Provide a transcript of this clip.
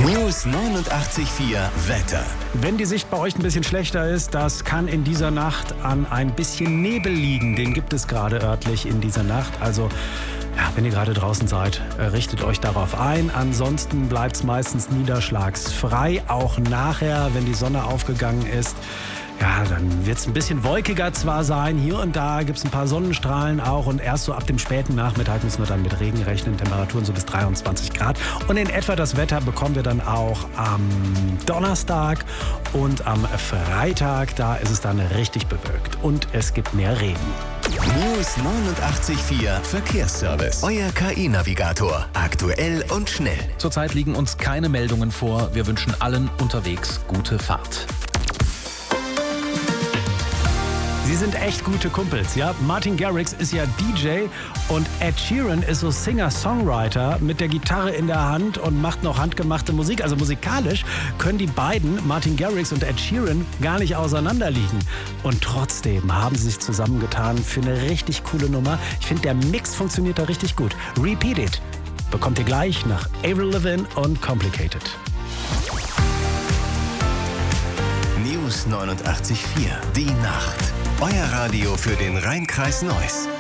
News 89.4 Wetter. Wenn die Sicht bei euch ein bisschen schlechter ist, das kann in dieser Nacht an ein bisschen Nebel liegen. Den gibt es gerade örtlich in dieser Nacht. Also, ja, wenn ihr gerade draußen seid, richtet euch darauf ein. Ansonsten bleibt es meistens niederschlagsfrei. Auch nachher, wenn die Sonne aufgegangen ist. Ja, dann wird es ein bisschen wolkiger zwar sein. Hier und da gibt es ein paar Sonnenstrahlen auch. Und erst so ab dem späten Nachmittag müssen wir dann mit Regen rechnen. Temperaturen so bis 23 Grad. Und in etwa das Wetter bekommen wir dann auch am Donnerstag und am Freitag. Da ist es dann richtig bewölkt. Und es gibt mehr Regen. News 89.4 Verkehrsservice. Euer KI-Navigator. Aktuell und schnell. Zurzeit liegen uns keine Meldungen vor. Wir wünschen allen unterwegs gute Fahrt. Sie sind echt gute Kumpels, ja? Martin Garrix ist ja DJ und Ed Sheeran ist so Singer-Songwriter mit der Gitarre in der Hand und macht noch handgemachte Musik. Also musikalisch können die beiden, Martin Garrix und Ed Sheeran, gar nicht auseinanderliegen. Und trotzdem haben sie sich zusammengetan für eine richtig coole Nummer. Ich finde, der Mix funktioniert da richtig gut. Repeat It bekommt ihr gleich nach Avril Lavigne und Complicated. News 89.4 Die Nacht. Euer Radio für den Rhein-Kreis Neuss.